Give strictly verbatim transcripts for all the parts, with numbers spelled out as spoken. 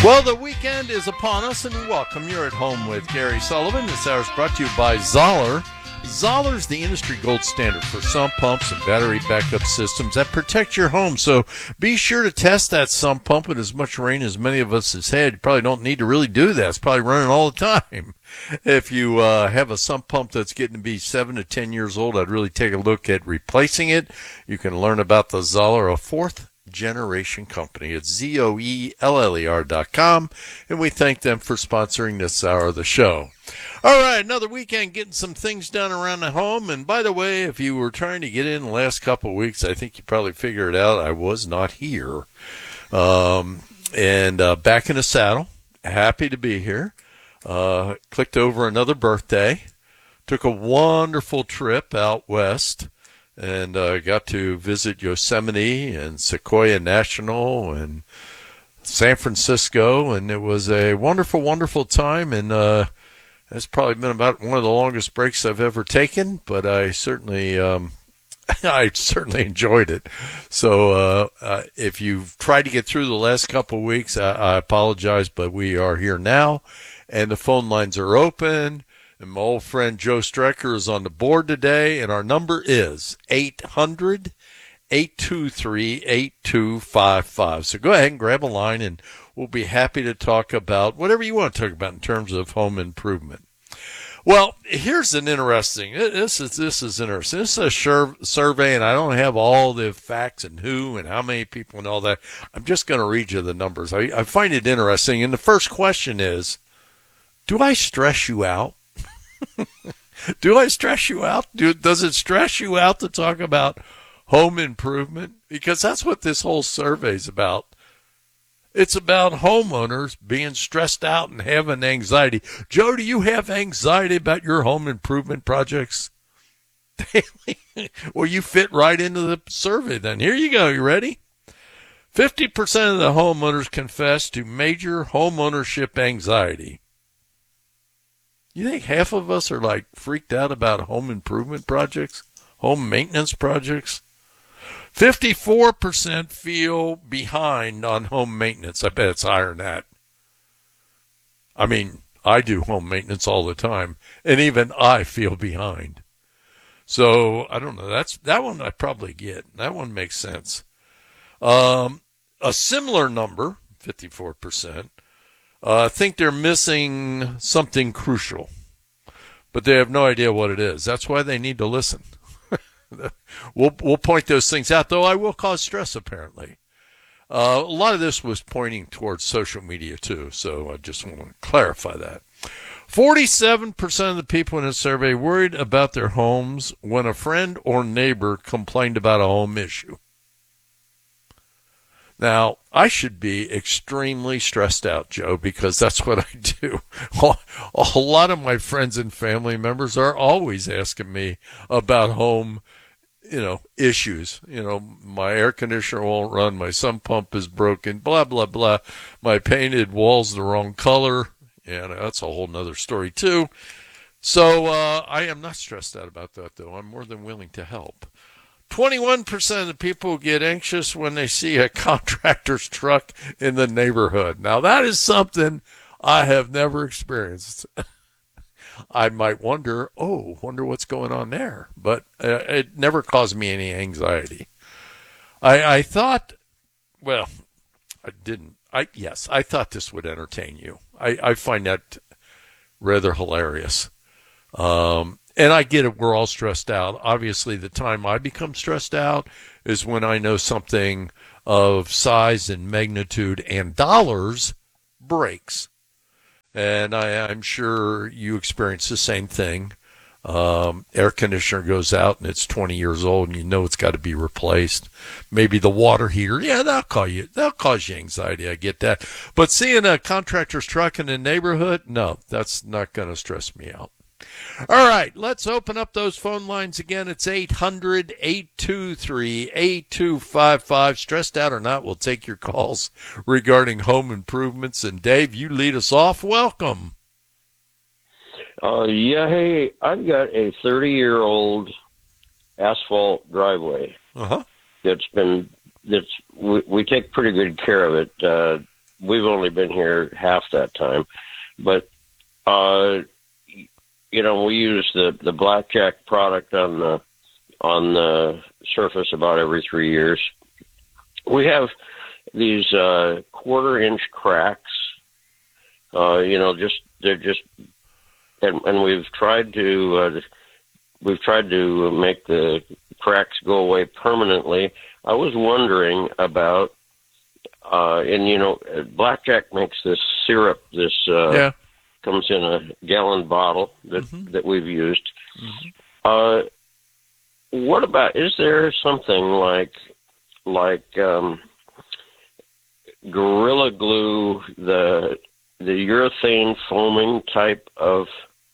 Well, the weekend is upon us, and welcome. You're at home with Gary Sullivan. This hour is brought to you by Zoller. Zoller's the industry gold standard for sump pumps and battery backup systems that protect your home. So be sure to test that sump pump with as much rain as many of us has had. You probably don't need to really do that. It's probably running all the time. If you uh, have a sump pump that's getting to be seven to ten years old, I'd really take a look at replacing it. You can learn about the Zoller, a fourth generation company. It's Z O E L L E R dot com, and we thank them for sponsoring this hour of the show. All right, another weekend getting some things done around the home. And by the way, if you were trying to get in the last couple of weeks, I think you probably figured out I was not here. Um, and uh, back in the saddle, happy to be here. Uh, clicked over another birthday, took a wonderful trip out west, and uh, got to visit Yosemite and Sequoia National and San Francisco, and it was a wonderful, wonderful time, and uh, it's probably been about one of the longest breaks I've ever taken, but I certainly um, I certainly enjoyed it. So uh, uh, if you've tried to get through the last couple of weeks, I, I apologize, but we are here now, and the phone lines are open. And my old friend Joe Strecker is on the board today, and our number is eight hundred, eight two three, eight two five five. So go ahead and grab a line, and we'll be happy to talk about whatever you want to talk about in terms of home improvement. Well, here's an interesting, this is, this is interesting. This is a sur- survey, and I don't have all the facts and who and how many people and all that. I'm just going to read you the numbers. I, I find it interesting. And the first question is, do I stress you out? Do I stress you out? Do, does it stress you out to talk about home improvement? Because that's what this whole survey is about. It's about homeowners being stressed out and having anxiety. Joe, do you have anxiety about your home improvement projects? Well, you fit right into the survey then. Here you go. You ready? fifty percent of the homeowners confess to major homeownership anxiety. You think half of us are like freaked out about home improvement projects, home maintenance projects? fifty-four percent feel behind on home maintenance. I bet it's higher than that. I mean, I do home maintenance all the time, and even I feel behind. So I don't know. That's that one I probably get. That one makes sense. Um, a similar number, fifty-four percent. I uh, think they're missing something crucial, but they have no idea what it is. That's why they need to listen. we'll we'll point those things out, though I will cause stress, apparently. Uh, a lot of this was pointing towards social media, too, so I just want to clarify that. forty-seven percent of the people in the survey worried about their homes when a friend or neighbor complained about a home issue. Now, I should be extremely stressed out, Joe, because that's what I do. A lot of my friends and family members are always asking me about home, you know, issues. You know, my air conditioner won't run, my sump pump is broken, blah, blah, blah. My painted wall's the wrong color. Yeah, that's a whole nother story, too. So uh, I am not stressed out about that, though. I'm more than willing to help. twenty-one percent of the people get anxious when they see a contractor's truck in the neighborhood. Now, that is something I have never experienced. I might wonder, oh, wonder what's going on there. But uh, it never caused me any anxiety. I, I thought, well, I didn't. I Yes, I thought this would entertain you. I, I find that rather hilarious. Um And I get it, we're all stressed out. Obviously, the time I become stressed out is when I know something of size and magnitude and dollars breaks. And I, I'm sure you experience the same thing. Um, air conditioner goes out and it's twenty years old and you know it's got to be replaced. Maybe the water heater. Yeah, that'll cause you, that'll cause you anxiety. I get that. But seeing a contractor's truck in the neighborhood, no, that's not going to stress me out. All right, let's open up those phone lines again. It's eight hundred, eight two three, eight two five five. Stressed out or not, we'll take your calls regarding home improvements. And Dave, you lead us off. Welcome. Uh, yeah, hey, I've got a thirty-year-old asphalt driveway uh-huh. that's been, that's we, we take pretty good care of it. Uh, we've only been here half that time, but uh, you know, we use the the Blackjack product on the on the surface about every three years. We have these uh, quarter inch cracks. Uh, you know, just they're just, and, and we've tried to uh, we've tried to make the cracks go away permanently. I was wondering about, uh, and you know, Blackjack makes this syrup. This uh, Yeah. comes in a gallon bottle that Mhm. that we've used. Mhm. Uh, what about? Is there something like like um, Gorilla Glue, the the urethane foaming type of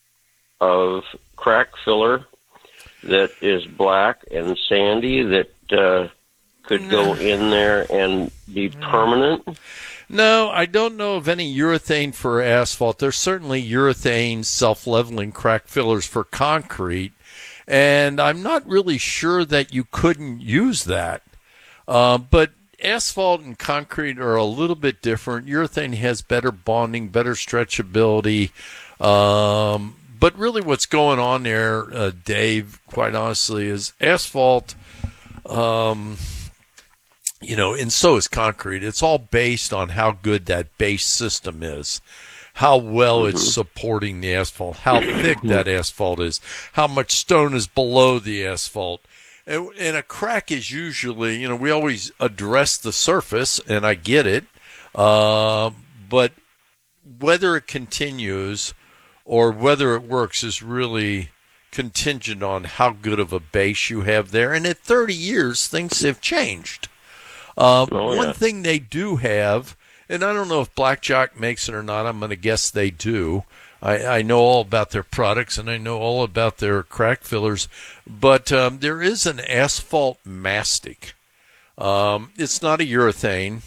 of crack filler that is black and sandy that uh, could go in there and be permanent? No, I don't know of any urethane for asphalt. There's certainly urethane self-leveling crack fillers for concrete, and I'm not really sure that you couldn't use that. Uh, but asphalt and concrete are a little bit different. Urethane has better bonding, better stretchability. Um, but really what's going on there, uh, Dave, quite honestly, is asphalt, um, you know, and so is concrete. It's all based on how good that base system is, how well it's supporting the asphalt, how thick that asphalt is, how much stone is below the asphalt. And, and a crack is usually, you know, we always address the surface, and I get it, uh, but whether it continues or whether it works is really contingent on how good of a base you have there. And at thirty years, things have changed. Um, Oh, yeah. One thing they do have, and I don't know if Blackjack makes it or not, I'm going to guess they do. I, I know all about their products, and I know all about their crack fillers, but um, there is an asphalt mastic. Um, it's not a urethane.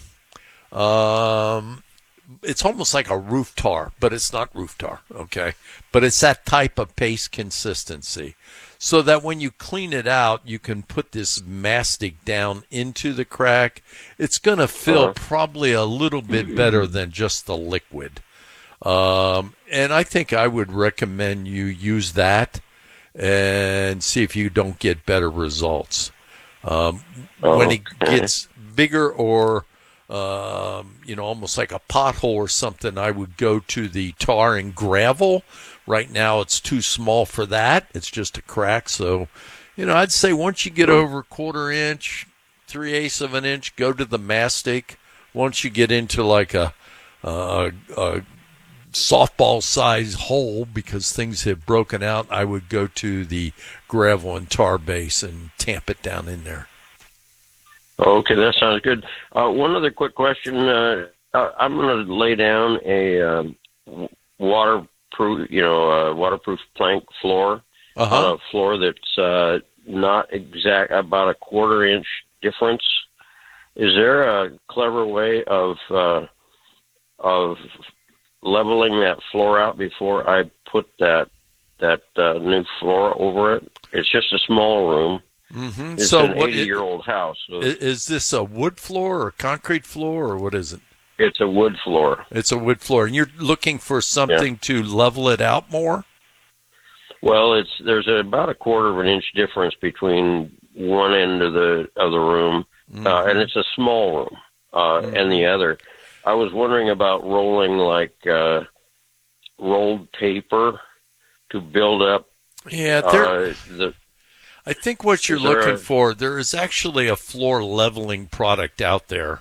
Um, it's almost like a roof tar, but it's not roof tar, okay? But it's that type of paste consistency. So that when you clean it out, you can put this mastic down into the crack. It's going to fill Uh-huh. probably a little bit better than just the liquid. Um, and I think I would recommend you use that and see if you don't get better results. Um, Oh, when it okay. gets bigger or, um, you know, almost like a pothole or something, I would go to the tar and gravel. Right now it's too small for that. It's just a crack. So, you know, I'd say once you get over a quarter inch, three eighths of an inch, go to the mastic. Once you get into like a, a, a softball size hole because things have broken out, I would go to the gravel and tar base and tamp it down in there. Okay, that sounds good. Uh, one other quick question. Uh, uh, I'm going to lay down a um, waterproof, you know, uh, waterproof plank floor Uh-huh. on a floor that's uh, not exact, about a quarter inch difference. Is there a clever way of uh, of leveling that floor out before I put that that uh, new floor over it? It's just a small room. Mm-hmm. It's So an what eighty-year-old house. So is, is this a wood floor or concrete floor or what is it? it's a wood floor. It's a wood floor, and you're looking for something to level it out more? Well, it's there's about a quarter of an inch difference between one end of the of the room, Mm-hmm. uh, and it's a small room, uh, Mhm. and the other. I was wondering about rolling like uh, rolled paper to build up Yeah, there. uh, the. I think what you're Is there looking a- for, there is actually a floor leveling product out there,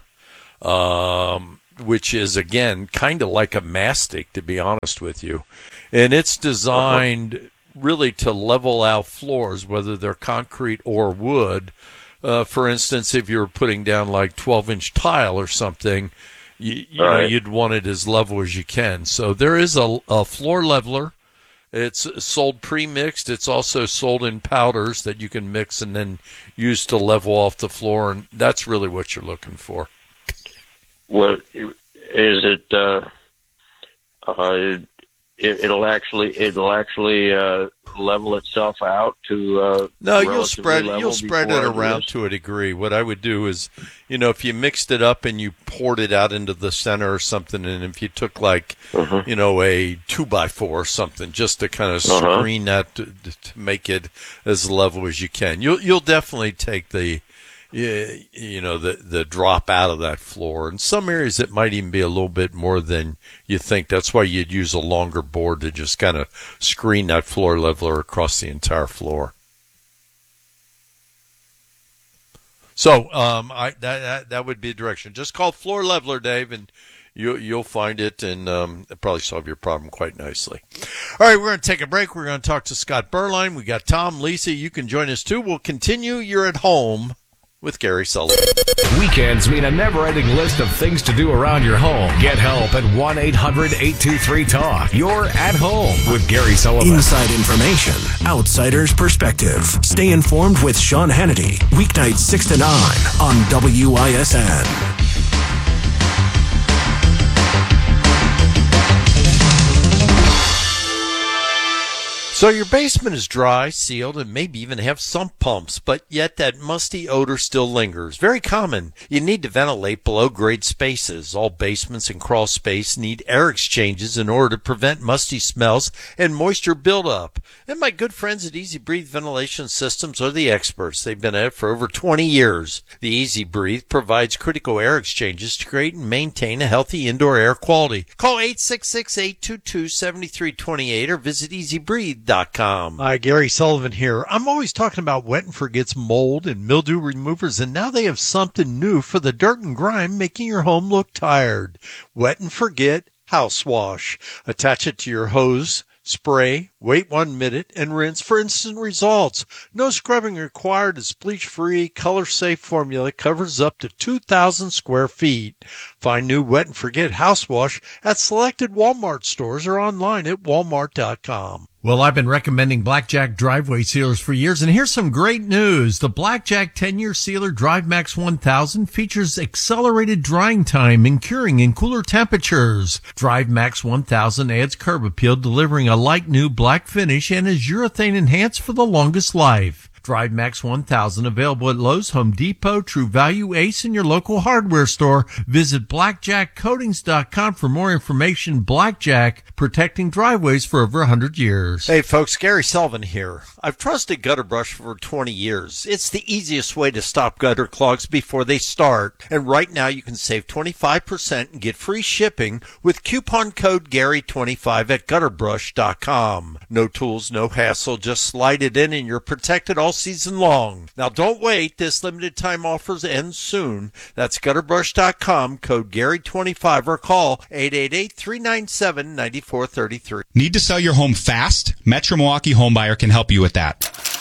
um, which is, again, kind of like a mastic, to be honest with you. And it's designed really to level out floors, whether they're concrete or wood. Uh, for instance, if you're putting down like twelve-inch tile or something, you, you know, Right. you'd want it as level as you can. So there is a, a floor leveler. It's sold pre-mixed. It's also sold in powders that you can mix and then use to level off the floor, and that's really what you're looking for. What is it? Uh, uh, it it'll actually it'll actually uh, level itself out to uh, no, you'll relatively spread level you'll spread before it I do around this? to a degree. What I would do is, you know, if you mixed it up and you poured it out into the center or something, and if you took like, Uh-huh. you know, a two by four or something, just to kind of Uh-huh. screen that to, to make it as level as you can, you'll you'll definitely take the. Yeah, you know, the the drop out of that floor. In some areas, it might even be a little bit more than you think. That's why you'd use a longer board to just kind of screen that floor leveler across the entire floor. So, um, I that that, that would be a direction. Just call floor leveler, Dave, and you you'll find it, and um, it'll probably solve your problem quite nicely. All right, we're going to take a break. We're going to talk to Scott Berline. We got Tom, Lisa. You can join us too. We'll continue. You're at home with Gary Sullivan. Weekends mean a never-ending list of things to do around your home. Get help at one eight hundred eight two three talk. You're at home with Gary Sullivan. Inside information, outsider's perspective. Stay informed with Sean Hannity. Weeknights six to nine on W I S N. So your basement is dry, sealed, and maybe even have sump pumps, but yet that musty odor still lingers. Very common. You need to ventilate below-grade spaces. All basements and crawl space need air exchanges in order to prevent musty smells and moisture buildup. And my good friends at Easy Breathe Ventilation Systems are the experts. They've been at it for over twenty years. The Easy Breathe provides critical air exchanges to create and maintain a healthy indoor air quality. Call eight six six, eight two two, seven three two eight or visit easy breathe dot com. Hi, Gary Sullivan here. I'm always talking about Wet and Forget's mold and mildew removers, and now they have something new for the dirt and grime making your home look tired. Wet and Forget House Wash. Attach it to your hose, spray, wait one minute, and rinse for instant results. No scrubbing required. It's bleach-free, color-safe formula. Covers up to two thousand square feet. Find new Wet and Forget House Wash at selected Walmart stores or online at walmart dot com. Well, I've been recommending Blackjack driveway sealers for years, and here's some great news. The Blackjack ten-year sealer DriveMax one thousand features accelerated drying time and curing in cooler temperatures. DriveMax one thousand adds curb appeal, delivering a light new black finish, and is urethane enhanced for the longest life. DriveMax one thousand available at Lowe's, Home Depot, True Value, Ace, and your local hardware store. Visit blackjack coatings dot com for more information. Blackjack, protecting driveways for over one hundred years. Hey folks, Gary Sullivan here. I've trusted Gutter Brush for twenty years. It's the easiest way to stop gutter clogs before they start. And right now you can save twenty-five percent and get free shipping with coupon code Gary twenty-five at gutter brush dot com. No tools, no hassle, just slide it in and you're protected all season long. Now don't wait, this limited time offers ends soon. That's gutter brush dot com, code Gary twenty-five, or call eight eight eight, three nine seven, nine four three three. Need to sell your home fast? Metro Milwaukee Homebuyer can help you with that.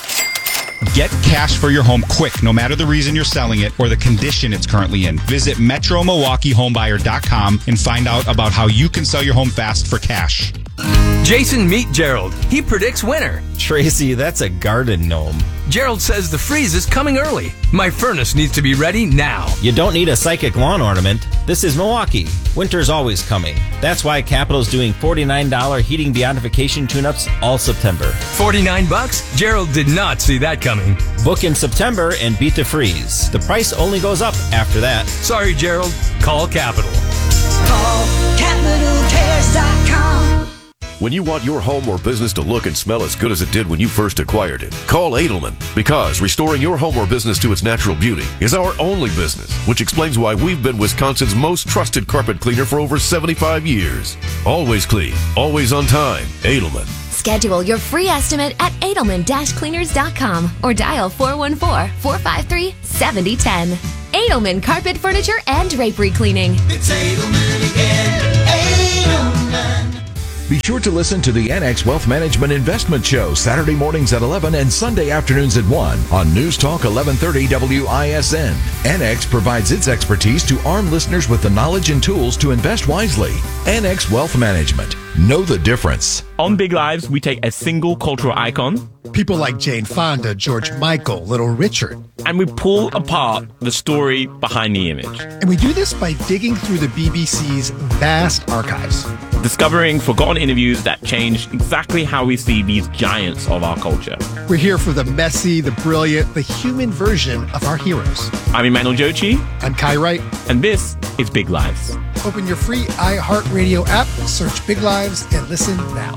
Get cash for your home quick, no matter the reason you're selling it or the condition it's currently in. Visit metro milwaukee homebuyer dot com and find out about how you can sell your home fast for cash. Jason, meet Gerald. He predicts winter. Tracy, that's a garden gnome. Gerald says the freeze is coming early. My furnace needs to be ready now. You don't need a psychic lawn ornament. This is Milwaukee. Winter's always coming. That's why Capital's doing forty-nine dollars heating beyondification tune-ups all September. forty-nine bucks? Gerald did not see that coming. Book in September and beat the freeze. The price only goes up after that. Sorry, Gerald. Call Capital. Call capital cares dot com. When you want your home or business to look and smell as good as it did when you first acquired it, call Edelman, because restoring your home or business to its natural beauty is our only business, which explains why we've been Wisconsin's most trusted carpet cleaner for over seventy-five years. Always clean, always on time. Edelman. Schedule your free estimate at edelman dash cleaners dot com or dial four one four, four five three, seven zero one zero. Edelman Carpet, Furniture, and Drapery Cleaning. It's Edelman again. Edelman. Be sure to listen to the N X Wealth Management Investment Show Saturday mornings at eleven and Sunday afternoons at one on News Talk eleven thirty W I S N. N X provides its expertise to arm listeners with the knowledge and tools to invest wisely. N X Wealth Management. Know the difference. On Big Lives, we take a single cultural icon, people like Jane Fonda, George Michael, Little Richard, and we pull apart the story behind the image. And we do this by digging through the B B C's vast archives. discovering forgotten interviews that changed exactly how we see these giants of our culture. We're here for the messy, the brilliant, the human version of our heroes. I'm Emmanuel Jochi. I'm Kai Wright. And this is Big Lives. Open your free iHeartRadio app, search Big Lives, and listen now.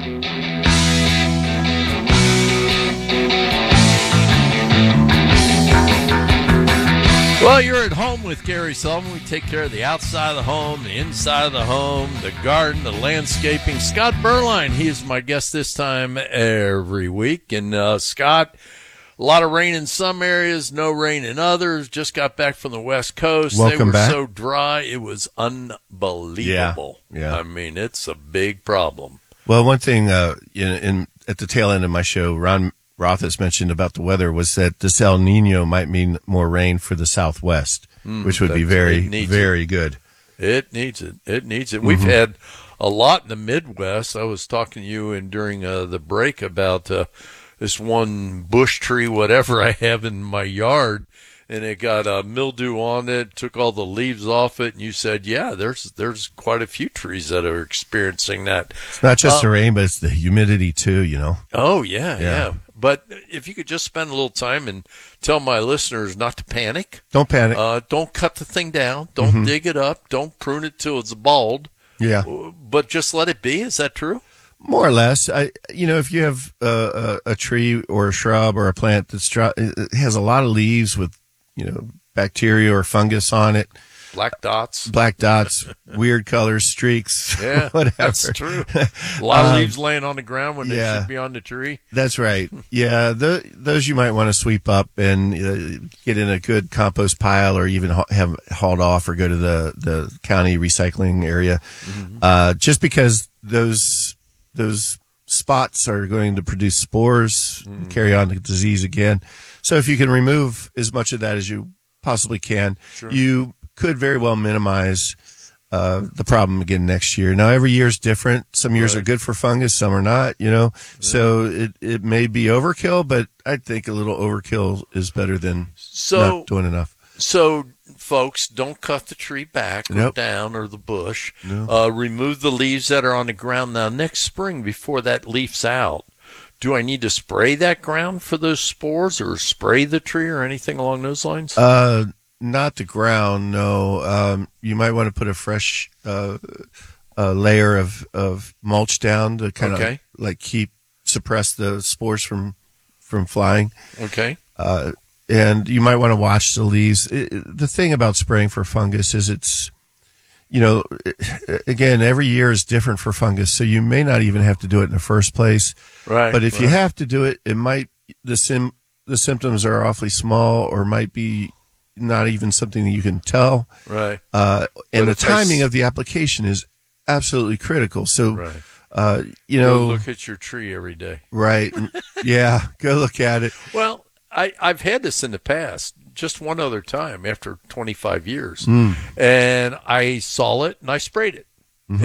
Well, you're at home with Gary Sullivan. We take care of the outside of the home, the inside of the home, the garden, the landscaping. Scott Berline, he is my guest this time every week. And uh, Scott, a lot of rain in some areas, no rain in others. Just got back from the West Coast. Welcome they were back. so dry, it was unbelievable. Yeah, yeah. I mean, it's a big problem. Well, one thing uh, in, in at the tail end of my show, Ron Roth has mentioned about the weather was that this El Nino might mean more rain for the Southwest, Mm, which would be that- very, it needs very good. It needs it. It needs it. We've Mhm. had a lot in the Midwest. I was talking to you in during uh, the break about uh, this one bush tree, whatever I have in my yard, and it got uh, mildew on it. Took all the leaves off it, and you said, "Yeah, there's there's quite a few trees that are experiencing that." It's not just Uh, the rain, but it's the humidity too, you know. Oh yeah, yeah, Yeah. But if you could just spend a little time and tell my listeners not to panic. Don't panic. Uh, don't cut the thing down. Don't Mhm. dig it up. Don't prune it till it's bald. Yeah. But just let it be. Is that true? More or less. I, you know, if you have uh, a, a tree or a shrub or a plant that's dry, it has a lot of leaves with, you know, bacteria or fungus on it. Black dots. Black dots, weird colors, streaks. Yeah, whatever. that's true. A lot of Um, leaves laying on the ground when they yeah. should be on the tree. That's right. Yeah, th those you might want to sweep up and uh, get in a good compost pile, or even ha- have hauled off, or go to the the county recycling area. Mm-hmm. Uh, just because those those spots are going to produce spores, Mm-hmm. carry on the disease again. So if you can remove as much of that as you possibly can, Sure. you could very well minimize uh, the problem again next year. Now, every year is different. Some years Right. are good for fungus, some are not, you know. So it, it may be overkill, but I think a little overkill is better than So- not doing enough. So, folks, don't cut the tree back or Nope. down or the bush. No. Uh, remove the leaves that are on the ground. Now, next spring, before that leaf's out, do I need to spray that ground for those spores, or spray the tree, or anything along those lines? Uh, not the ground, no. Um, you might want to put a fresh uh, uh, layer of, of mulch down to kind of Okay. like keep suppress the spores from from flying. Okay. Uh, and you might want to watch the leaves. It, it- the thing about spraying for fungus is it's, you know, it- again, every year is different for fungus, so you may not even have to do it in the first place. Right. But if you right. have to do it, it might the sim the symptoms are awfully small, or might be not even something that you can tell. Right. Uh, and But the if I timing s- of the application is absolutely critical. So, Right. uh, you Go know, look at your tree every day. right? Yeah, go look at it. Well, I, I've had this in the past, just one other time after twenty-five years. Mm. And I saw it and I sprayed it. Mhm.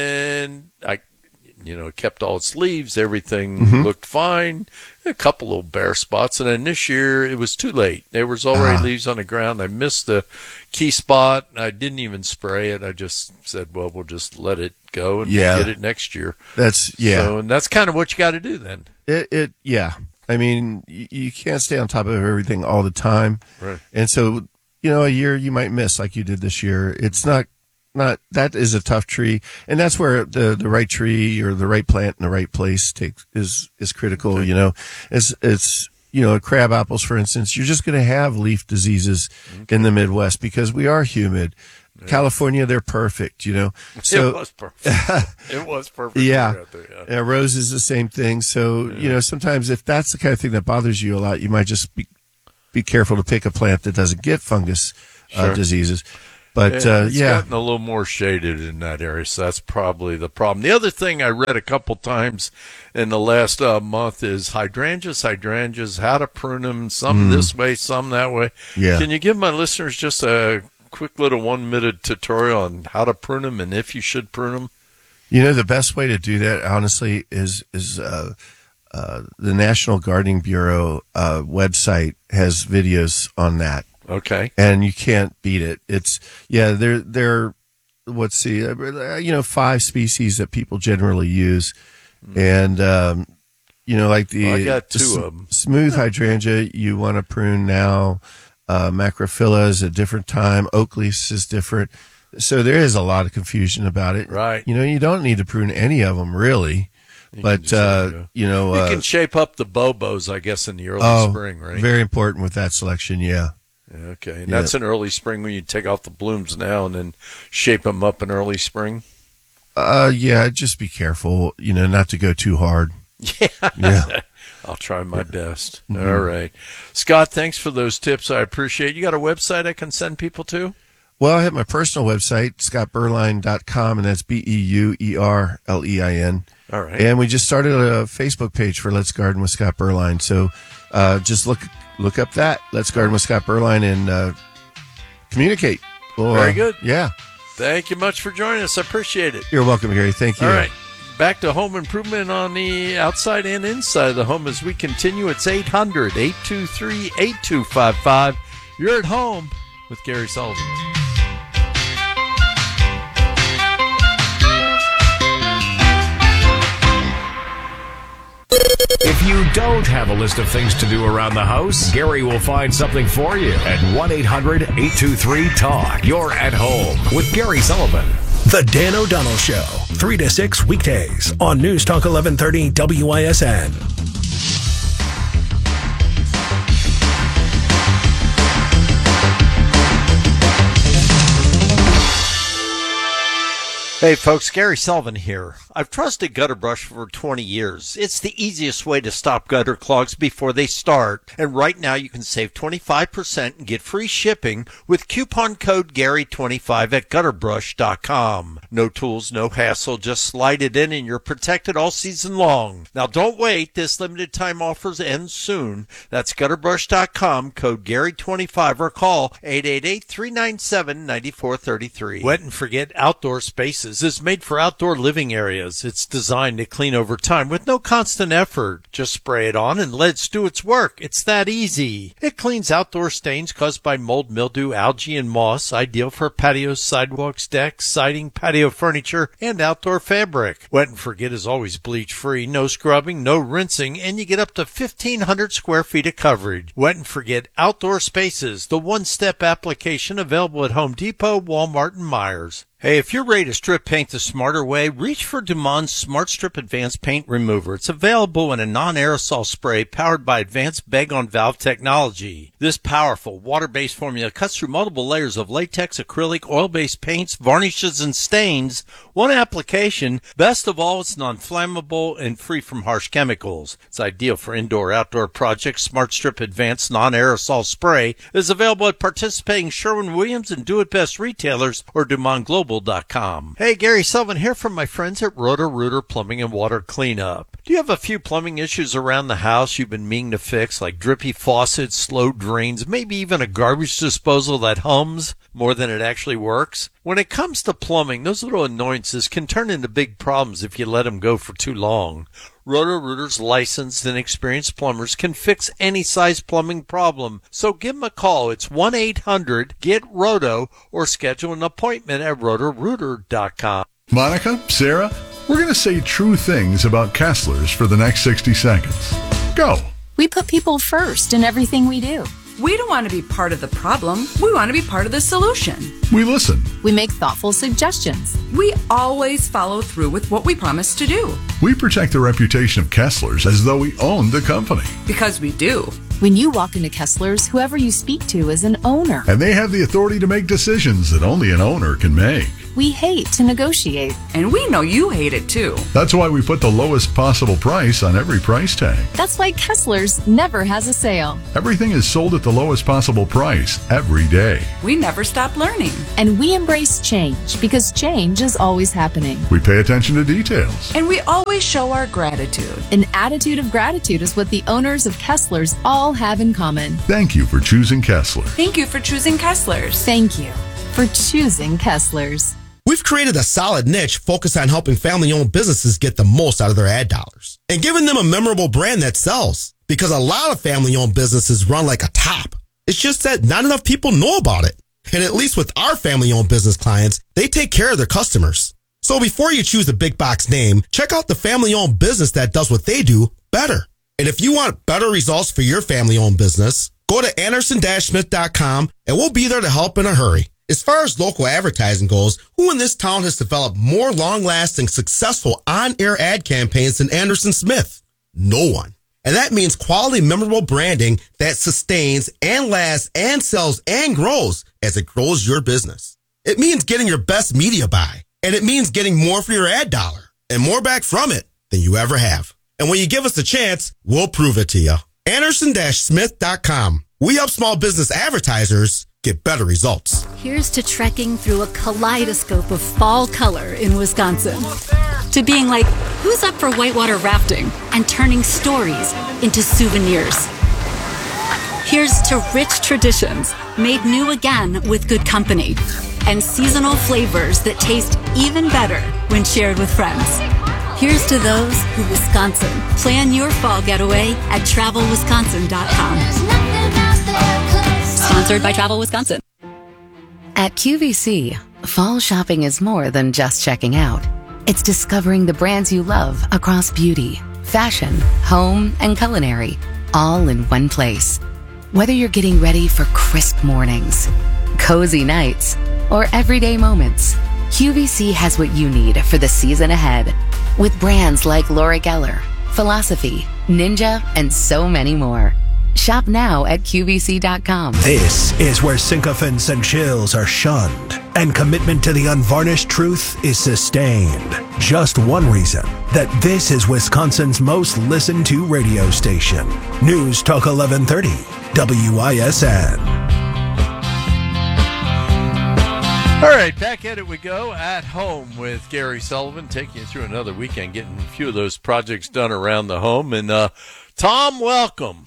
And I, you know, kept all its leaves. Everything Mhm. looked fine. A couple little bare spots. And then this year it was too late. There was already Ah. leaves on the ground. I missed the key spot. I didn't even spray it. I just said, well, we'll just let it go and Yeah. get it next year. That's yeah. So, and that's kind of what you got to do then. It, it, yeah. I mean, you, you can't stay on top of everything all the time. Right. And so, you know, a year you might miss like you did this year. It's not, not, that is a tough tree. And that's where the, the right tree or the right plant in the right place takes, is, is critical, Okay. you know. It's, it's, you know, crab apples, for instance, you're just going to have leaf diseases in the Midwest because we are humid. California, they're perfect, you know. So it was perfect. It was perfect. yeah. Out there, yeah. Yeah, rose is the same thing. So, you know, sometimes if that's the kind of thing that bothers you a lot, you might just be be careful to pick a plant that doesn't get fungus uh, Sure. diseases. But Yeah, uh, it's yeah, gotten a little more shaded in that area, so that's probably the problem. The other thing I read a couple times in the last uh, month is hydrangeas, hydrangeas, how to prune them, some Mm. this way, some that way. Yeah. Can you give my listeners just a quick little one-minute tutorial on how to prune them and if you should prune them? you know, the best way to do that, honestly, is is uh, uh, the National Gardening Bureau uh, website has videos on that. Okay. And you can't beat it. It's yeah, they're they're what's the, uh, you know, five species that people generally use. And, um, you know, like the, Well, I got two the of 'em. smooth hydrangea, you want to prune now. Uh, Macrophylla is a different time. Oak leaves is different. So there is a lot of confusion about it. Right. You know, you don't need to prune any of them really. You but, uh, you know, you uh, can shape up the bobos, I guess, in the early oh, spring, right? very important with that selection. Yeah. Okay. And Yeah. that's in early spring when you take off the blooms now and then shape them up in early spring. Uh, yeah, just be careful, you know, not to go too hard. Yeah. Yeah. I'll try my best. Mhm. All right. Scott, thanks for those tips. I appreciate it. You got a website I can send people to? Well, I have my personal website, scott berline dot com, and that's B E U E R L E I N. All right. And we just started a Facebook page for Let's Garden with Scott Berline. So uh, just look look up that, Let's Garden with Scott Berline, and uh, communicate. Well, Very uh, good. Yeah. Thank you much for joining us. I appreciate it. You're welcome, Gary. Thank you. All right. Back to home improvement on the outside and inside of the home as we continue. It's eight hundred, eight two three, eight two five five. You're at home with Gary Sullivan. If you don't have a list of things to do around the house, Gary will find something for you at one eight hundred, eight two three, talk. You're at home with Gary Sullivan. The Dan O'Donnell Show, three to six weekdays on News Talk eleven thirty W I S N. Hey folks, Gary Sullivan here. I've trusted Gutter Brush for twenty years. It's the easiest way to stop gutter clogs before they start. And right now you can save twenty-five percent and get free shipping with coupon code Gary twenty-five at gutter brush dot com. No tools, no hassle, just slide it in and you're protected all season long. Now don't wait, this limited time offers end soon. That's gutter brush dot com, code Gary twenty-five, or call eight eight eight, three nine seven, nine four three three. Wet and Forget Outdoor Spaces is made for outdoor living areas. It's designed to clean over time with no constant effort. Just spray it on and let it do its work. It's that easy. It cleans outdoor stains caused by mold, mildew, algae, and moss, ideal for patios, sidewalks, decks, siding, patio furniture, and outdoor fabric. Wet and Forget is always bleach free, no scrubbing, no rinsing, and you get up to fifteen hundred square feet of coverage. Wet and Forget Outdoor Spaces, the one-step application available at Home Depot, Walmart, and Myers. Hey, if you're ready to strip paint the smarter way, reach for Dumont Smart Strip Advanced Paint Remover. It's available in a non-aerosol spray powered by advanced bag-on-valve technology. This powerful water-based formula cuts through multiple layers of latex, acrylic, oil-based paints, varnishes, and stains. One application. Best of all, it's non-flammable and free from harsh chemicals. It's ideal for indoor-outdoor projects. Smart Strip Advanced Non-Aerosol Spray is available at participating Sherwin-Williams and Do It Best retailers or Dumont Global dot com. Hey, Gary Sullivan here from my friends at Roto-Rooter Plumbing and Water Cleanup. Do you have a few plumbing issues around the house you've been meaning to fix, like drippy faucets, slow drains, maybe even a garbage disposal that hums more than it actually works? When it comes to plumbing, those little annoyances can turn into big problems if you let them go for too long. Roto-Rooter's licensed and experienced plumbers can fix any size plumbing problem. So give them a call. It's one eight hundred, get roto or schedule an appointment at roto rooter dot com. Monica, Sarah, we're going to say true things about Kessler's for the next sixty seconds. Go. We put people first in everything we do. We don't want to be part of the problem. We want to be part of the solution. We listen. We make thoughtful suggestions. We always follow through with what we promise to do. We protect the reputation of Kessler's as though we owned the company. Because we do. When you walk into Kessler's, whoever you speak to is an owner. And they have the authority to make decisions that only an owner can make. We hate to negotiate. And we know you hate it too. That's why we put the lowest possible price on every price tag. That's why Kessler's never has a sale. Everything is sold at the lowest possible price every day. We never stop learning. And we embrace change because change is always happening. We pay attention to details. And we always show our gratitude. An attitude of gratitude is what the owners of Kessler's all have in common. Thank you for choosing Kessler. Thank you for choosing Kessler's. Thank you for choosing Kessler's. We've created a solid niche focused on helping family-owned businesses get the most out of their ad dollars and giving them a memorable brand that sells. Because a lot of family-owned businesses run like a top. It's just that not enough people know about it. And at least with our family-owned business clients, they take care of their customers. So before you choose a big box name, check out the family-owned business that does what they do better. And if you want better results for your family-owned business, go to anderson dash smith dot com and we'll be there to help in a hurry. As far as local advertising goes, who in this town has developed more long-lasting, successful on-air ad campaigns than Anderson Smith? No one. And that means quality, memorable branding that sustains and lasts and sells and grows as it grows your business. It means getting your best media buy. And it means getting more for your ad dollar and more back from it than you ever have. And when you give us the chance, we'll prove it to you. anderson dash smith dot com. We help small business advertisers get better results. Here's to trekking through a kaleidoscope of fall color in Wisconsin. To being like, who's up for whitewater rafting and turning stories into souvenirs? Here's to rich traditions made new again with good company and seasonal flavors that taste even better when shared with friends. Here's to those who Wisconsin. Plan your fall getaway at travel wisconsin dot com. Sponsored by Travel Wisconsin. At Q V C, fall shopping is more than just checking out. It's discovering the brands you love across beauty, fashion, home, and culinary, all in one place. Whether you're getting ready for crisp mornings, cozy nights, or everyday moments, Q V C has what you need for the season ahead. With brands like Laura Geller, Philosophy, Ninja, and so many more. Shop now at Q V C dot com. This is where sycophants and chills are shunned, and commitment to the unvarnished truth is sustained. Just one reason that this is Wisconsin's most listened to radio station. News Talk eleven thirty, W I S N. All right, back at it we go, at home with Gary Sullivan, taking you through another weekend, getting a few of those projects done around the home. And uh, Tom, welcome.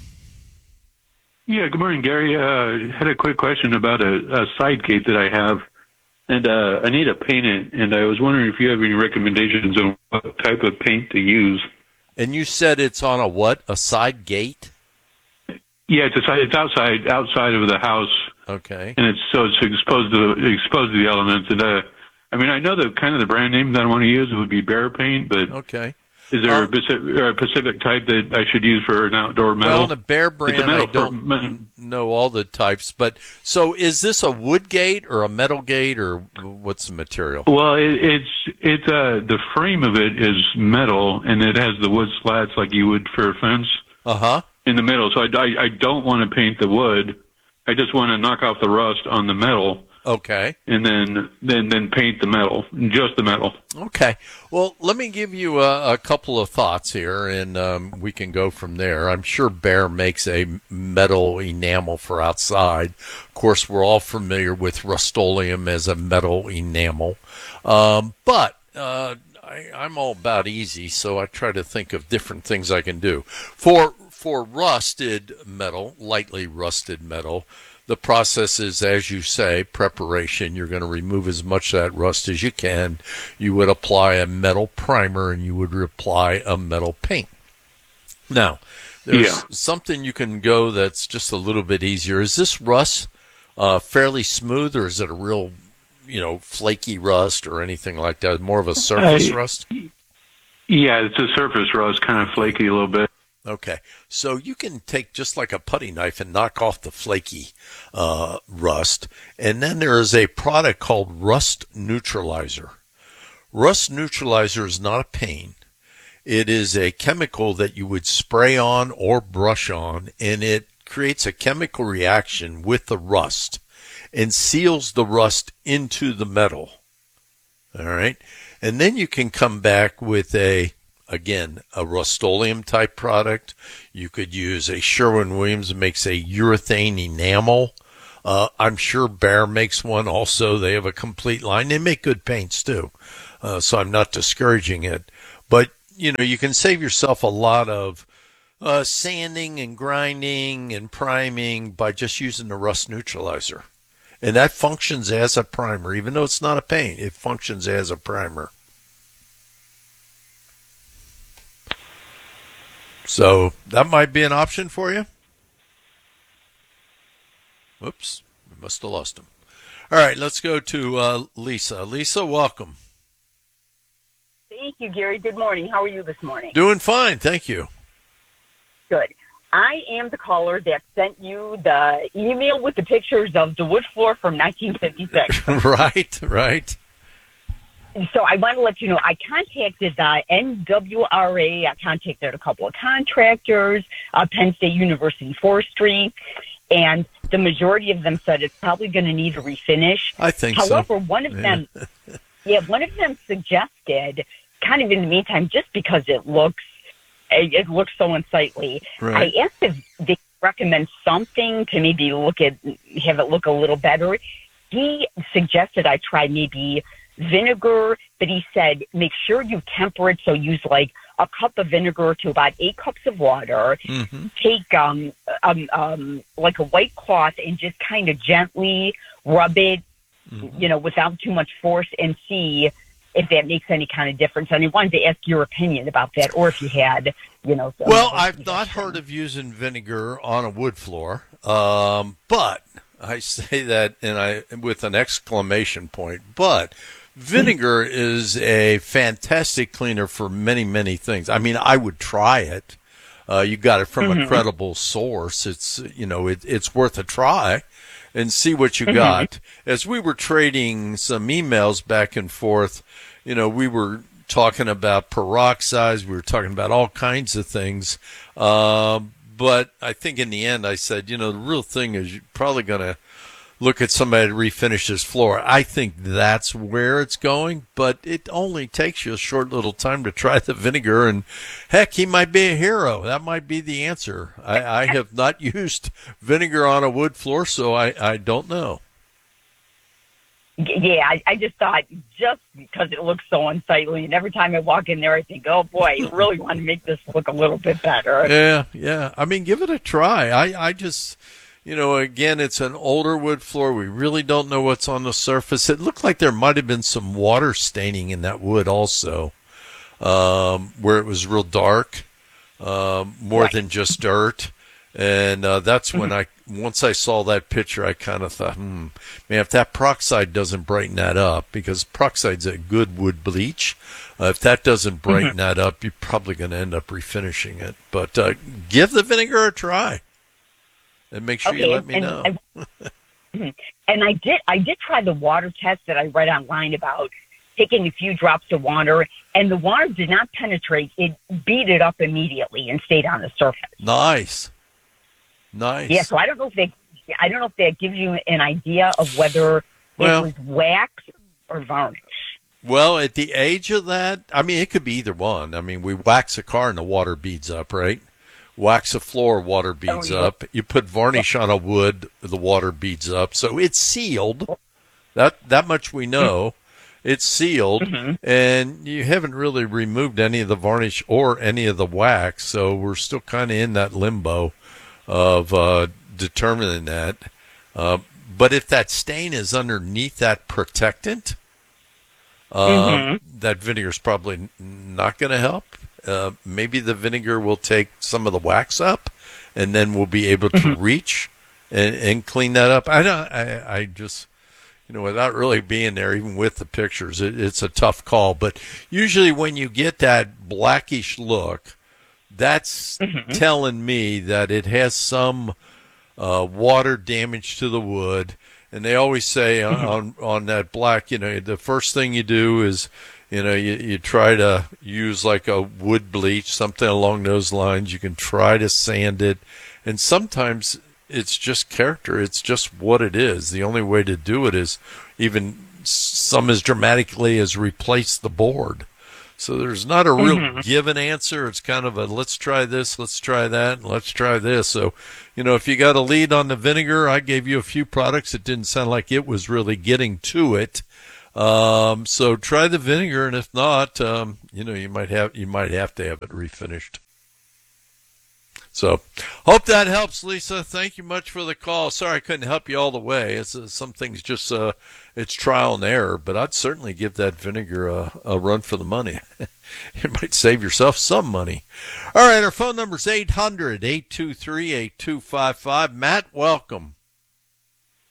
Yeah, good morning, Gary. Uh, had a quick question about a, a side gate that I have, and uh, I need to paint it, and I was wondering if you have any recommendations on what type of paint to use. And you said it's on a what? A side gate? Yeah, it's a side, it's outside outside of the house. Okay. And it's so it's exposed to the, exposed to the elements. And uh, I mean, I know the kind of the brand name that I want to use would be Bear Paint, but okay. Is there um, a, specific, a specific type that I should use for an outdoor metal? Well, the Bear brand, I don't for, know all the types, but so is this a wood gate or a metal gate, or what's the material? Well, it, it's it's uh the frame of it is metal, and it has the wood slats like you would for a fence. Uh huh. In the middle, so I, I, I don't want to paint the wood. I just want to knock off the rust on the metal. Okay. And then then then paint the metal, just the metal. Okay. Well, let me give you a, a couple of thoughts here, and um, we can go from there. I'm sure Bear makes a metal enamel for outside. Of course, we're all familiar with Rust-Oleum as a metal enamel. Um, but uh, I, I'm all about easy, so I try to think of different things I can do. For For rusted metal, lightly rusted metal, the process is, as you say, preparation. You're going to remove as much of that rust as you can. You would apply a metal primer, and you would apply a metal paint. Now, there's yeah. something you can go that's just a little bit easier. Is this rust uh, fairly smooth, or is it a real, you know, flaky rust or anything like that? More of a surface I, rust? Yeah, it's a surface rust, kind of flaky a little bit. Okay, so you can take just like a putty knife and knock off the flaky uh, rust. And then there is a product called Rust Neutralizer. Rust Neutralizer is not a paint. It is a chemical that you would spray on or brush on, and it creates a chemical reaction with the rust and seals the rust into the metal. All right, and then you can come back with a Again, a Rust-Oleum type product. You could use a Sherwin-Williams makes a urethane enamel. Uh, I'm sure Bear makes one also. They have a complete line. They make good paints too. Uh, so I'm not discouraging it. But, you know, you can save yourself a lot of uh, sanding and grinding and priming by just using the Rust Neutralizer. And that functions as a primer. Even though it's not a paint, it functions as a primer. So that might be an option for you. Whoops, we must have lost him. All right, let's go to uh, Lisa. Lisa, welcome. Thank you, Gary. Good morning. How are you this morning? Doing fine, thank you. Good. I am the caller that sent you the email with the pictures of the wood floor from nineteen fifty-six. Right, right. So I want to let you know, I contacted the N W R A. I contacted a couple of contractors, uh, Penn State University Forestry, and the majority of them said it's probably going to need a refinish. I think However, so. However, one of yeah. them, yeah, one of them suggested, kind of in the meantime, just because it looks, it, it looks so unsightly. Right. I asked if they recommend something to maybe look at, have it look a little better. He suggested I try maybe vinegar, but he said make sure you temper it, so use like a cup of vinegar to about eight cups of water. Mm-hmm. Take um, um um like a white cloth and just kind of gently rub it, mm-hmm. you know, without too much force, and see if that makes any kind of difference. And I wanted to ask your opinion about that, or if you had, you know. Some well, I've not heard of using vinegar on a wood floor, um, but I say that and I with an exclamation point, but. Vinegar is a fantastic cleaner for many, many things. I mean, I would try it. Uh, you got it from mm-hmm. a credible source. It's, you know, it, it's worth a try and see what you mm-hmm. got. As we were trading some emails back and forth, you know, we were talking about peroxides. We were talking about all kinds of things. Um, but I think in the end I said, you know, the real thing is you're probably going to look at somebody to refinish his floor. I think that's where it's going, but it only takes you a short little time to try the vinegar, and heck, he might be a hero. That might be the answer. I, I have not used vinegar on a wood floor, so I, I don't know. Yeah, I, I just thought just because it looks so unsightly, and every time I walk in there, I think, oh boy, I really want to make this look a little bit better. Yeah, yeah. I mean, give it a try. I, I just... You know, again, it's an older wood floor. We really don't know what's on the surface. It looked like there might have been some water staining in that wood also, um, where it was real dark, um, more right. than just dirt. And uh, that's when I, once I saw that picture, I kind of thought, hmm, man, if that peroxide doesn't brighten that up, because peroxide's a good wood bleach, uh, if that doesn't brighten mm-hmm. that up, you're probably going to end up refinishing it. But uh, give the vinegar a try. And make sure okay, you let me and, know. I, and I did I did try the water test that I read online about taking a few drops of water, and the water did not penetrate. It beat it up immediately and stayed on the surface. Nice. Nice. Yeah, so I don't know if they I don't know if that gives you an idea of whether well, it was wax or varnish. Well, at the age of that, I mean, it could be either one. I mean, we wax a car and the water beads up, right? Wax a floor, water beads oh, yeah. up. You put varnish on a wood, the water beads up. So it's sealed. That that much we know. It's sealed, mm-hmm. and you haven't really removed any of the varnish or any of the wax. So we're still kind of in that limbo of uh, determining that. Uh, but if that stain is underneath that protectant, uh, mm-hmm. that vinegar is probably not going to help. Uh, maybe the vinegar will take some of the wax up, and then we'll be able to mm-hmm. reach and, and clean that up. I don't. I, I just, you know, without really being there, even with the pictures, it, it's a tough call. But usually, when you get that blackish look, that's mm-hmm. telling me that it has some uh, water damage to the wood. And they always say mm-hmm. on on that black, you know, the first thing you do is, you know, you, you try to use like a wood bleach, something along those lines. You can try to sand it. And sometimes it's just character. It's just what it is. The only way to do it is even some as dramatically as replace the board. So there's not a real mm-hmm. given answer. It's kind of a let's try this, let's try that, and let's try this. So, you know, if you got a lead on the vinegar, I gave you a few products. It didn't sound like it was really getting to it. Um, so try the vinegar, and if not, um, you know, you might have, you might have to have it refinished. So hope that helps, Lisa. Thank you much for the call. Sorry I couldn't help you all the way. It's uh, some things just, uh, it's trial and error, but I'd certainly give that vinegar a, a run for the money. You might save yourself some money. All right. Our phone number is eight hundred, eight two three, eight two five five. Matt, welcome.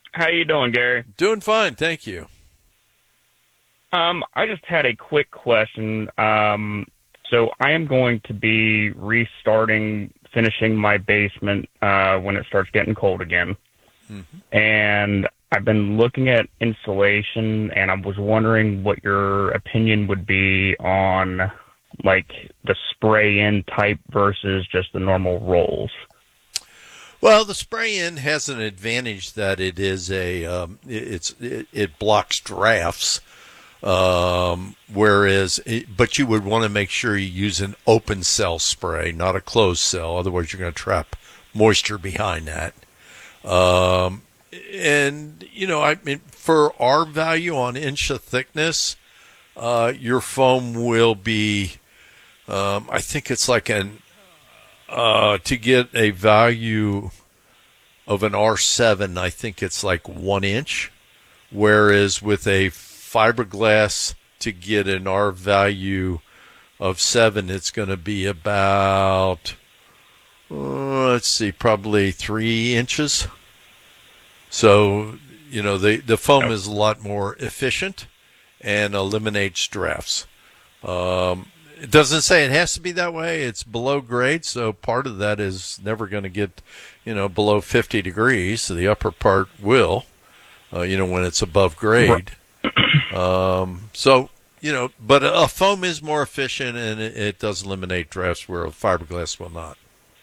How you doing, Gary? Doing fine, thank you. Um, I just had a quick question. Um, so I am going to be restarting, finishing my basement uh, when it starts getting cold again. Mm-hmm. And I've been looking at insulation, and I was wondering what your opinion would be on, like, the spray-in type versus just the normal rolls. Well, the spray-in has an advantage that it is a um, it's it, it blocks drafts, um, whereas it, but you would want to make sure you use an open cell spray, not a closed cell. Otherwise, you're going to trap moisture behind that. Um, and you know, I mean, for our value on inch of thickness, uh, your foam will be, um, I think it's like an. Uh, to get a value of an R seven, I think it's like one inch, whereas with a fiberglass to get an R value of seven, it's going to be about, uh, let's see, probably three inches. So, you know, the, the foam is a lot more efficient and eliminates drafts. Um, It doesn't say it has to be that way. It's below grade, so part of that is never going to get, you know, below fifty degrees. So the upper part will, uh, you know, when it's above grade. Um, so, you know, but a foam is more efficient, and it, it does eliminate drafts where a fiberglass will not.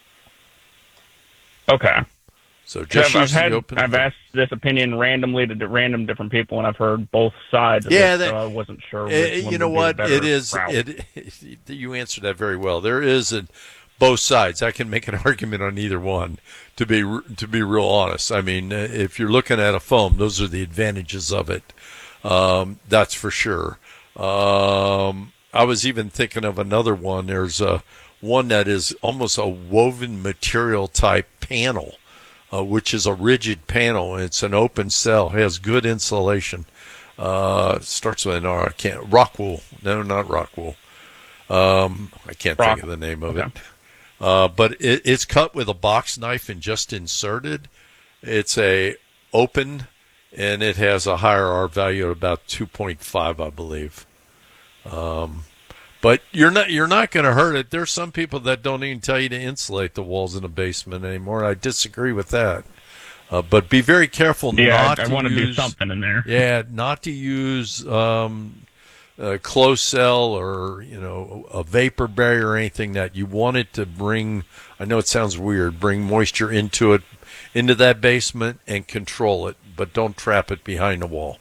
Okay. So just I've, use I've, had, the open. I've asked this opinion randomly to d- random different people, and I've heard both sides of Yeah, it, that, so I wasn't sure which uh, one you know would be what the it better is. route. It, it you answered that very well. There is a, both sides. I can make an argument on either one. To be to be real honest, I mean, uh, if you're looking at a foam, those are the advantages of it. Um, that's for sure. Um, I was even thinking of another one. There's a one that is almost a woven material type panel. Uh, which is a rigid panel. It's an open cell, has good insulation. Uh, starts with an R. I can't. Rock wool. No, not rock wool. Um, I can't Rock. think of the name of Okay. it. Uh, but it, it's cut with a box knife and just inserted. It's a open, and it has a higher R value of about two point five, I believe. Um, But you're not you're not going to hurt it. There's some people that don't even tell you to insulate the walls in a basement anymore. I disagree with that. Uh, but be very careful Yeah, not I, I to want to use, do something in there. Yeah, not to use um, a closed cell or you know a vapor barrier or anything that you want it to bring. I know it sounds weird. Bring moisture into it, into that basement, and control it, but don't trap it behind the wall.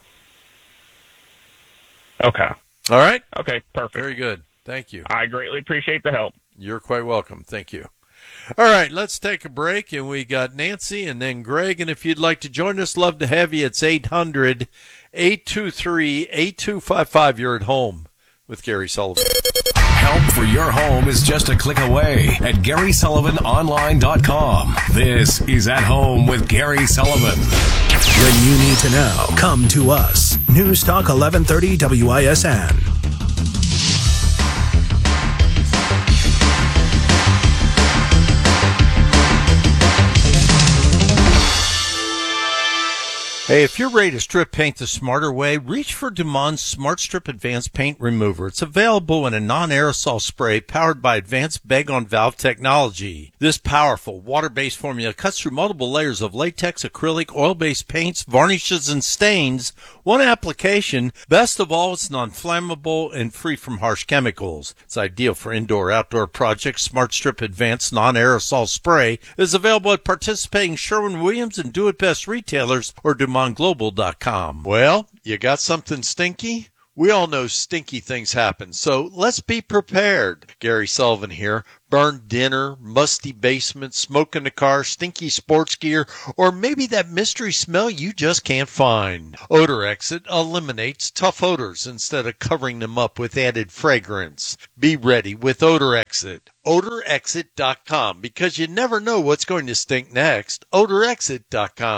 Okay. All right. Okay. Perfect. Very good. Thank you. I greatly appreciate the help. You're quite welcome. Thank you. All right, let's take a break, and we got Nancy and then Greg, and if you'd like to join us, love to have you. It's eight hundred, eight two three, eight two five five. You're at home with Gary Sullivan. Help for your home is just a click away at Gary Sullivan Online dot com. This is At Home with Gary Sullivan. When you need to know, come to us. News Talk eleven thirty W I S N. Hey, if you're ready to strip paint the smarter way, reach for Dumon's Smart Strip Advanced Paint Remover. It's available in a non-aerosol spray powered by advanced bag-on-valve technology. This powerful water-based formula cuts through multiple layers of latex, acrylic, oil-based paints, varnishes, and stains. One application. Best of all, it's non-flammable and free from harsh chemicals. It's ideal for indoor-outdoor projects. Smart Strip Advanced Non-Aerosol Spray is available at participating Sherwin-Williams and Do It Best retailers or Dumont Global dot com. Well, you got something stinky? We all know stinky things happen, so let's be prepared. Gary Sullivan here. Burned dinner, musty basement, smoke in the car, stinky sports gear, or maybe that mystery smell you just can't find. Odor Exit eliminates tough odors instead of covering them up with added fragrance. Be ready with Odor Exit. odor exit dot com, because you never know what's going to stink next. odor exit dot com.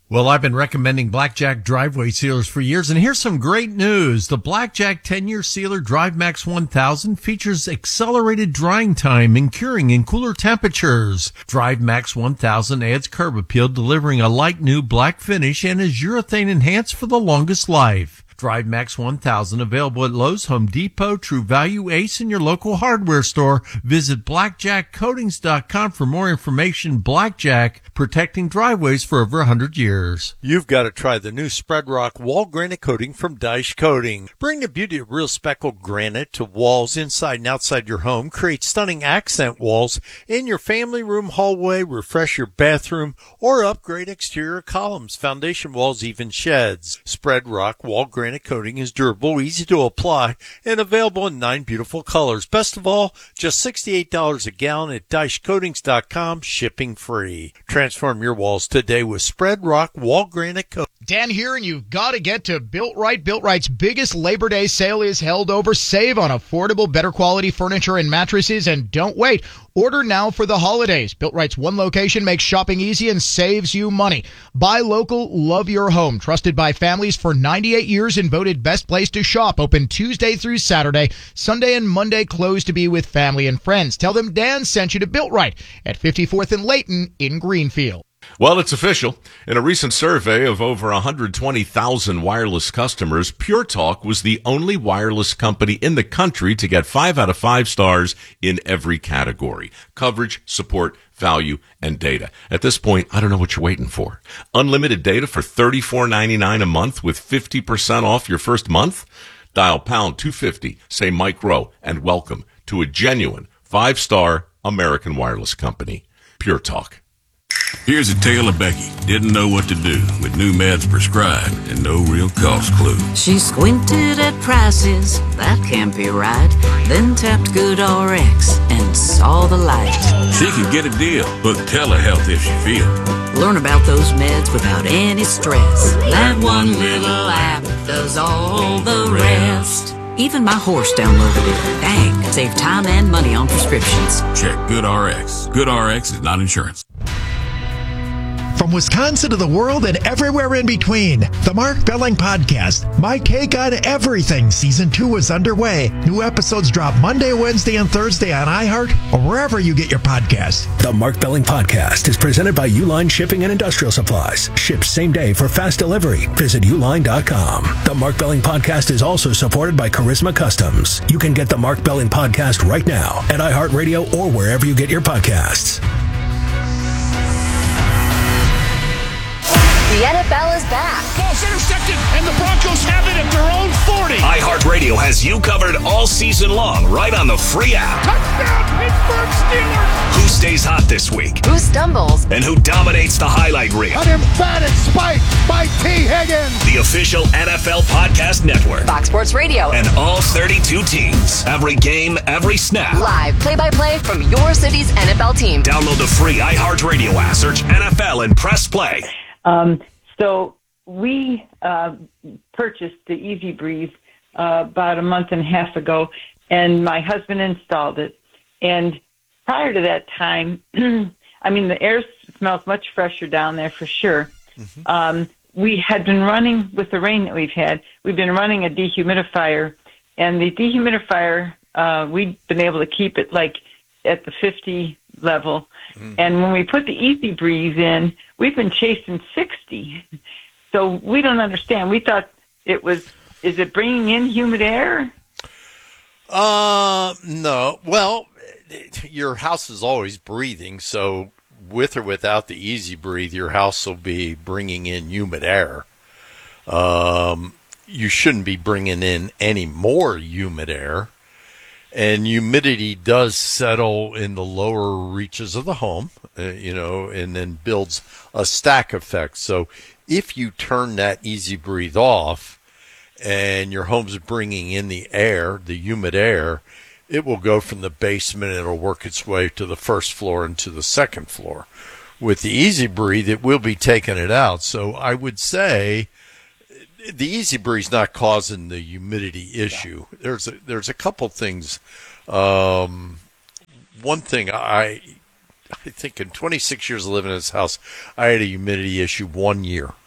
Well, I've been recommending Blackjack driveway sealers for years, and here's some great news. The Blackjack ten-year sealer DriveMax one thousand features accelerated drying time and curing in cooler temperatures. DriveMax one thousand adds curb appeal, delivering a light new black finish, and is urethane enhanced for the longest life. DriveMax one thousand available at Lowe's, Home Depot, True Value, Ace, and your local hardware store. Visit blackjack coatings dot com for more information. Blackjack, protecting driveways for over one hundred years. You've got to try the new Spread Rock Wall Granite Coating from Dyche Coating. Bring the beauty of real speckled granite to walls inside and outside your home. Create stunning accent walls in your family room, hallway, refresh your bathroom, or upgrade exterior columns, foundation walls, even sheds. Spread Rock Wall Granite Coating is durable, easy to apply, and available in nine beautiful colors. Best of all, just sixty-eight dollars a gallon at dyche coatings dot com, shipping free. Transform your walls today with Spread Rock Wall Granite Coating. Dan here, and you've got to get to Built Right. Built Right's biggest Labor Day sale is held over. Save on affordable, better quality furniture and mattresses, and don't wait. Order now for the holidays. Built Right's one location makes shopping easy and saves you money. Buy local, love your home. Trusted by families for ninety-eight years and voted best place to shop. Open Tuesday through Saturday. Sunday and Monday closed to be with family and friends. Tell them Dan sent you to Built Right at fifty-fourth and Layton in Greenfield. Well, it's official. In a recent survey of over one hundred twenty thousand wireless customers, Pure Talk was the only wireless company in the country to get five out of five stars in every category: coverage, support, value, and data. At this point, I don't know what you're waiting for. Unlimited data for thirty-four ninety-nine a month with fifty percent off your first month? Dial pound two fifty, say Mike Rowe, and welcome to a genuine five-star American wireless company, Pure Talk. Here's a tale of Becky. Didn't know what to do with new meds prescribed and no real cost clue. She squinted at prices, that can't be right. Then tapped GoodRx and saw the light. She could get a deal, book telehealth if she feels. Learn about those meds without any stress. That one little app does all the rest. Even my horse downloaded it. Dang, save time and money on prescriptions. Check GoodRx. GoodRx is not insurance. From Wisconsin to the world and everywhere in between, the Mark Belling Podcast, My Take on Everything, Season two is underway. New episodes drop Monday, Wednesday, and Thursday on iHeart or wherever you get your podcasts. The Mark Belling Podcast is presented by Uline Shipping and Industrial Supplies. Ships same day for fast delivery. Visit uline dot com. The Mark Belling Podcast is also supported by Charisma Customs. You can get the Mark Belling Podcast right now at iHeartRadio or wherever you get your podcasts. The N F L is back. Ball's intercepted, and the Broncos have it at their own forty. iHeartRadio has you covered all season long, right on the free app. Touchdown, Pittsburgh Steelers! Who stays hot this week? Who stumbles? And who dominates the highlight reel? An emphatic spike by T. Higgins. The official N F L Podcast Network. Fox Sports Radio. And all thirty-two teams. Every game, every snap. Live play-by-play from your city's N F L team. Download the free iHeartRadio app. Search N F L and press play. Um, so we uh, purchased the Easy Breeze uh, about a month and a half ago, and my husband installed it. And prior to that time, I mean, the air smells much fresher down there for sure. Mm-hmm. Um, we had been running, with the rain that we've had, we've been running a dehumidifier, and the dehumidifier, uh, we've been able to keep it like at the fifty level. Mm. And when we put the Easy Breeze in, we've been chasing sixty. So we don't understand. We thought it was, is it bringing in humid air? Uh, no. Well, your house is always breathing, so with or without the Easy Breathe, your house will be bringing in humid air. Um, you shouldn't be bringing in any more humid air. And humidity does settle in the lower reaches of the home, uh, you know, and then builds a stack effect. So if you turn that Easy Breathe off and your home's bringing in the air, the humid air, it will go from the basement and it'll work its way to the first floor and to the second floor. With the Easy Breathe, it will be taking it out. So I would say the Easy Breeze not causing the humidity issue. There's a, there's a couple things. Um, one thing I I think in twenty-six years of living in this house, I had a humidity issue one year.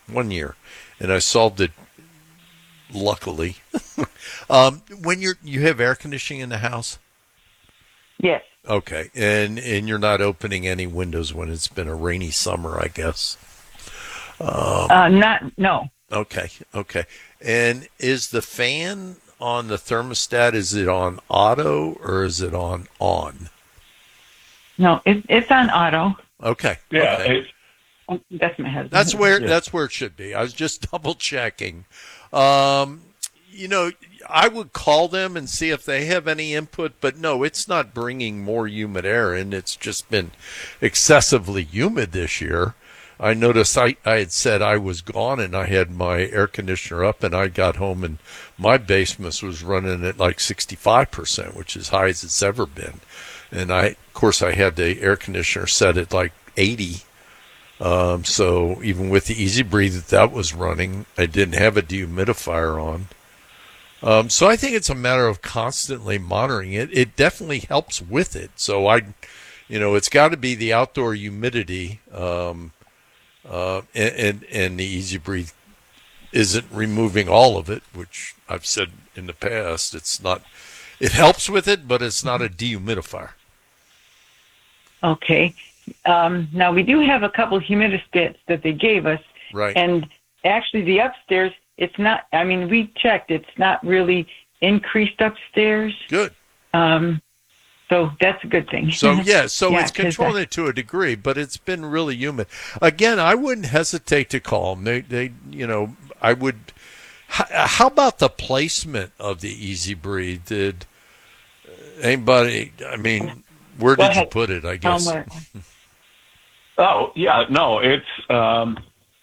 one year, and I solved it. Luckily, um, when you're you have air conditioning in the house. Yes. Okay, and and you're not opening any windows when it's been a rainy summer, I guess. Um, uh, not no. Okay, okay. And is the fan on the thermostat? Is it on auto or is it on on? No, it, it's on auto. Okay. Yeah, okay. That's my husband. That's where Yeah. that's where it should be. I was just double checking. Um, you know, I would call them and see if they have any input, but no, it's not bringing more humid air in. It's just been excessively humid this year. I noticed I, I had said I was gone and I had my air conditioner up, and I got home and my basement was running at like sixty-five percent, which is high as it's ever been. And I, of course, I had the air conditioner set at like eighty. Um, so even with the Easy Breathe that, that was running, I didn't have a dehumidifier on. Um, so I think it's a matter of constantly monitoring it. It definitely helps with it. So I, you know, it's got to be the outdoor humidity, um, uh, and, and, and the Easy Breathe isn't removing all of it, which I've said in the past. It's not, it helps with it, but it's not a dehumidifier. Okay. Um, now, we do have a couple humidistats that they gave us. Right. And actually, the upstairs, it's not, I mean, we checked, it's not really increased upstairs. Good. Um, so that's a good thing. So, yeah, so Yeah, it's 'cause controlling I- it to a degree, but it's been really humid. Again, I wouldn't hesitate to call them. They, they you know, I would. How, how about the placement of the Easy Breathe? Did anybody, I mean, where Go did you ahead. put it, I Tell 'em guess? where. Oh yeah, no, it's um,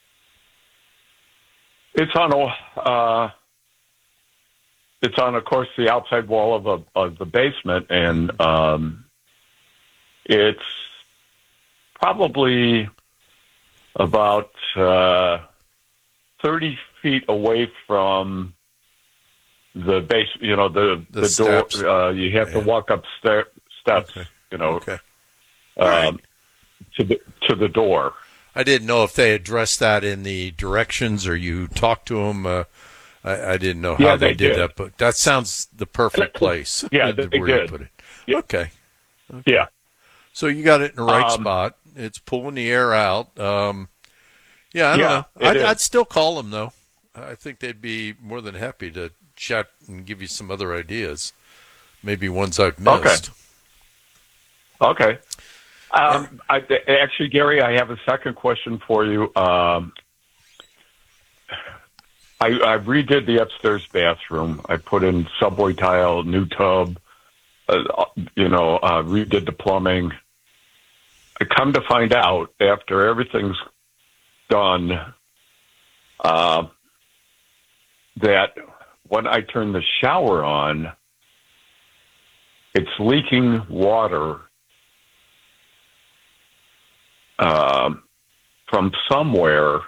it's on a uh, it's on, of course, the outside wall of a of the basement, and um, it's probably about uh, thirty feet away from the base. You know, the The the, steps. door. Uh, you have to walk up stair, steps. Okay. You know. Okay. Um, to the to the door. I didn't know if they addressed that in the directions or you talked to them. Uh, I, I didn't know how Yeah, they, they did did. that, but that sounds the perfect place. Yeah, where they you did. put it. Yeah. Okay. Yeah. So you got it in the right Um, spot. It's pulling the air out. Um, yeah, I don't Yeah, know. it I'd, is. I'd still call them, though. I think they'd be more than happy to chat and give you some other ideas, maybe ones I've Okay. missed. Okay. Um, I, actually, Gary, I have a second question for you. Um, I, I redid the upstairs bathroom. I put in subway tile, new tub, uh, you know, uh, redid the plumbing. I come to find out after everything's done uh, that when I turn the shower on, it's leaking water um, from somewhere,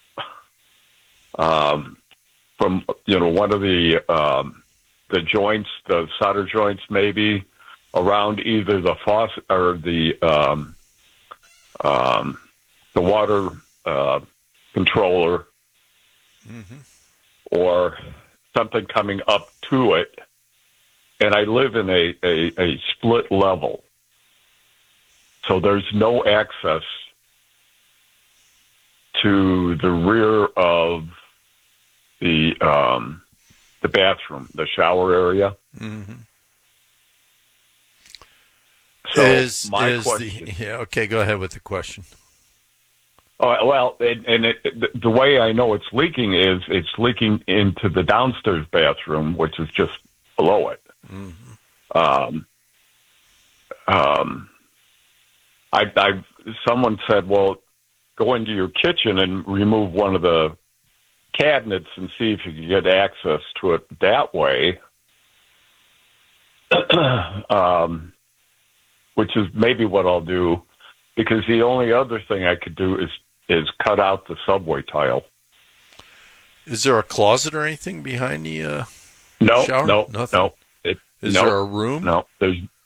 um, from you know one of the um, the joints, the solder joints, maybe around either the faucet or the um, um, the water uh, controller, or something coming up to it. And I live in a, a, a split level. So there's no access to the rear of the um, the bathroom, the shower area. Mm-hmm. So is my is question, the yeah? Okay, go ahead with the question. oh, well, and, and it, the, the way I know it's leaking is it's leaking into the downstairs bathroom, which is just below it. Mm-hmm. Um, um, I, I, someone said, well, go into your kitchen and remove one of the cabinets and see if you can get access to it that way. um, which is maybe what I'll do, because the only other thing I could do is, is cut out the subway tile. Is there a closet or anything behind the uh, No, shower? no, Nothing. no. It, Is no, there a room? No, there's